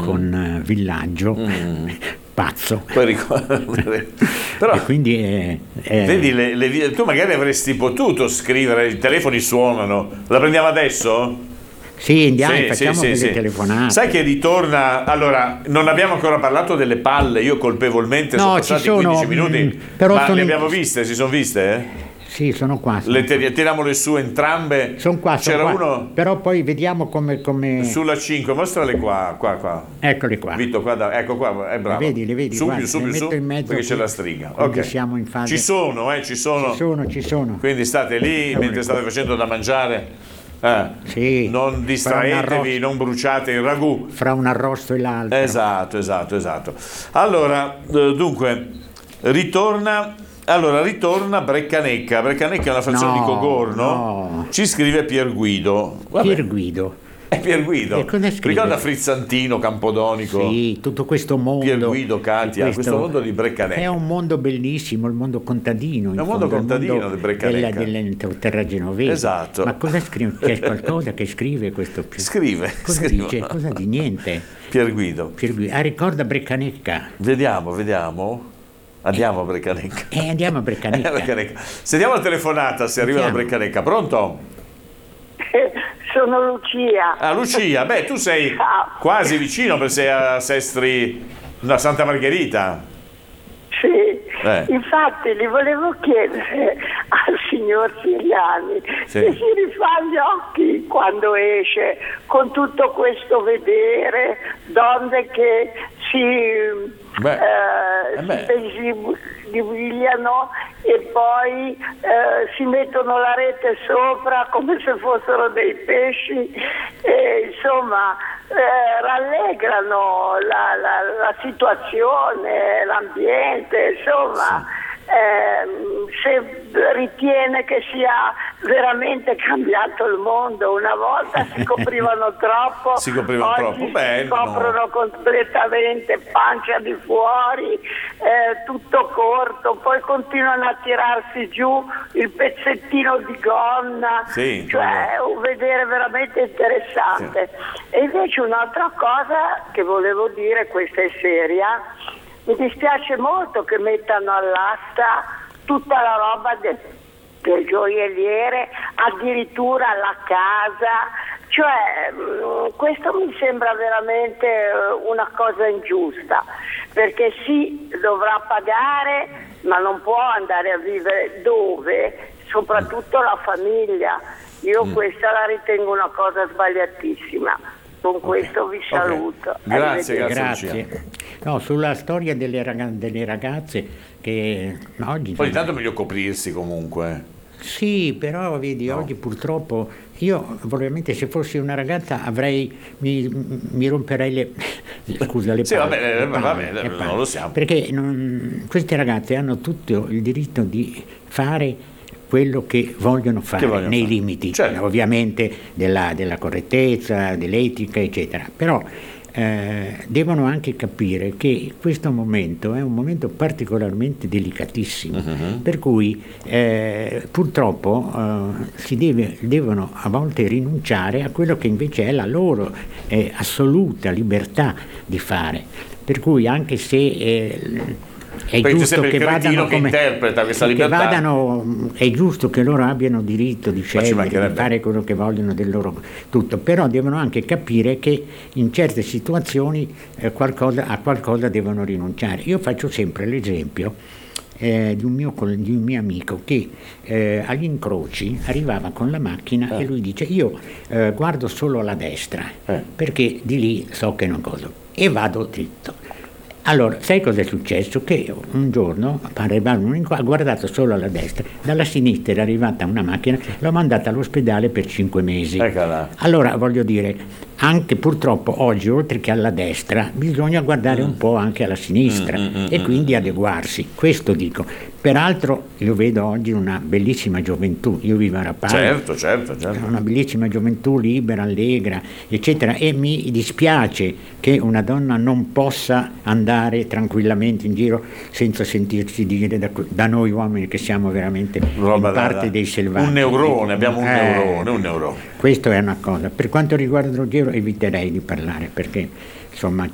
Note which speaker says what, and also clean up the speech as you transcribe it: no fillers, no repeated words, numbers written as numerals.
Speaker 1: con Villaggio, pazzo.
Speaker 2: Però,
Speaker 1: e quindi
Speaker 2: vedi, tu magari avresti potuto scrivere, i telefoni suonano, la prendiamo adesso?
Speaker 1: Sì, andiamo, facciamo delle telefonate.
Speaker 2: Sai che ritorna, allora, non abbiamo ancora parlato delle palle, io colpevolmente sono passati 15 minuti, ma le abbiamo viste, si sono viste?
Speaker 1: Sì, sono qua.
Speaker 2: Tiriamole su entrambe.
Speaker 1: Sono qua.
Speaker 2: C'era uno.
Speaker 1: Però poi vediamo come.
Speaker 2: Sulla 5, mostrale qua.
Speaker 1: Eccoli qua.
Speaker 2: Vito, qua, ecco qua, è bravo.
Speaker 1: Le vedi.
Speaker 2: Su,
Speaker 1: in mezzo
Speaker 2: perché c'è la striga.
Speaker 1: Ok. Siamo in fase.
Speaker 2: Ci sono.
Speaker 1: Ci sono.
Speaker 2: Quindi state lì mentre state facendo da mangiare.
Speaker 1: Sì,
Speaker 2: non distraetevi, non bruciate il ragù.
Speaker 1: Fra un arrosto e l'altro.
Speaker 2: Esatto. Allora, dunque, ritorna Breccanecca. Breccanecca è una frazione di Cogorno.
Speaker 1: No.
Speaker 2: Ci scrive Pier Guido.
Speaker 1: Pier Guido.
Speaker 2: Pier Guido. Ricorda Frizzantino, Campodonico?
Speaker 1: Sì, tutto questo mondo.
Speaker 2: Pier Guido, Katia, questo mondo di Breccanecca.
Speaker 1: È un mondo bellissimo, il mondo contadino.
Speaker 2: È un mondo contadino di Breccanecca.
Speaker 1: Della terra genovese.
Speaker 2: Esatto.
Speaker 1: Ma cosa scrive? C'è qualcosa che scrive questo?
Speaker 2: Scrive.
Speaker 1: Dice? Cosa di niente?
Speaker 2: Pier Guido.
Speaker 1: Ricorda Breccanecca.
Speaker 2: Vediamo. Andiamo a Breccanecca.
Speaker 1: Andiamo a Breccanecca.
Speaker 2: Sentiamo la telefonata se arriva da Breccanecca. Pronto?
Speaker 3: Sono Lucia.
Speaker 2: Lucia, beh, tu sei quasi vicino, perché sei a Sestri, a Santa Margherita.
Speaker 3: Sì, infatti gli volevo chiedere al signor Siriani se si rifà gli occhi quando esce con tutto questo vedere, donne che si divigliano e poi si mettono la rete sopra come se fossero dei pesci e insomma rallegrano la situazione, l'ambiente, insomma. Se ritiene che sia veramente cambiato il mondo, una volta si coprivano troppo, oggi si coprono completamente, pancia di fuori, tutto corto, poi continuano a tirarsi giù il pezzettino di gonna, cioè un vedere veramente interessante. E invece un'altra cosa che volevo dire, questa è seria, mi dispiace molto che mettano all'asta tutta la roba del gioielliere, addirittura la casa, cioè questo mi sembra veramente una cosa ingiusta, perché sì, dovrà pagare, ma non può andare a vivere dove, soprattutto la famiglia. Io questa la ritengo una cosa sbagliatissima. Con questo vi saluto.
Speaker 2: Grazie.
Speaker 1: No, sulla storia delle ragazze che oggi...
Speaker 2: Poi intanto è meglio coprirsi comunque.
Speaker 1: Sì, però vedi, oggi purtroppo io probabilmente se fossi una ragazza mi romperei le palle.
Speaker 2: Sì, vabbè, non lo siamo.
Speaker 1: Perché queste ragazze hanno tutto il diritto di fare quello che vogliono fare nei limiti, ovviamente della correttezza, dell'etica, eccetera. Però devono anche capire che questo momento è un momento particolarmente delicatissimo, per cui purtroppo devono a volte rinunciare a quello che invece è la loro assoluta libertà di fare. Per cui anche se è giusto che vadano
Speaker 2: che interpreta questa libertà.
Speaker 1: È giusto che loro abbiano diritto di scegliere, di fare quello che vogliono del loro tutto, però devono anche capire che in certe situazioni a qualcosa devono rinunciare. Io faccio sempre l'esempio di un mio amico che agli incroci arrivava con la macchina e lui dice: io guardo solo alla destra perché di lì so che non cosa, e vado dritto. Allora, sai cosa è successo? Che un giorno ha guardato solo alla destra, dalla sinistra era arrivata una macchina, l'ho mandata all'ospedale per 5 mesi.
Speaker 2: Eccola.
Speaker 1: Allora, voglio dire, anche purtroppo oggi, oltre che alla destra, bisogna guardare un po' anche alla sinistra e quindi adeguarsi. Questo dico. Peraltro io vedo oggi una bellissima gioventù, io vivo a Rapallo,
Speaker 2: certo.
Speaker 1: Una bellissima gioventù libera, allegra, eccetera, e mi dispiace che una donna non possa andare tranquillamente in giro senza sentirsi dire da noi uomini che siamo veramente in parte dei selvaggi.
Speaker 2: Un neurone, abbiamo un neurone.
Speaker 1: Questo è una cosa. Per quanto riguarda Ruggero eviterei di parlare perché insomma